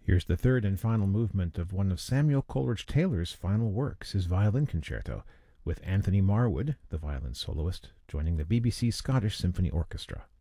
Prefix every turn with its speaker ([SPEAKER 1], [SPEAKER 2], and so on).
[SPEAKER 1] Here's the third and final movement of one of Samuel Coleridge-Taylor's final works, his violin concerto, with Anthony Marwood, the violin soloist, joining the BBC Scottish Symphony Orchestra.